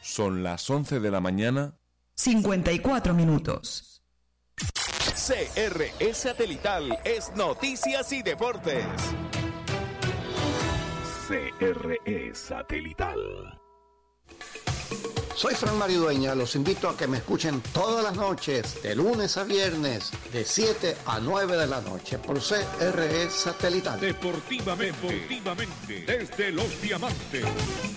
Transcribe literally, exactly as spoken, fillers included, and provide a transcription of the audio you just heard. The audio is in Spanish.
Son las once de la mañana. cincuenta y cuatro minutos. C R E Satelital es Noticias y Deportes. C R E Satelital. Soy Fran Mario Dueña, los invito a que me escuchen todas las noches, de lunes a viernes, de siete a nueve de la noche, por C R E Satelital. Deportivamente, deportivamente, desde Los Diamantes.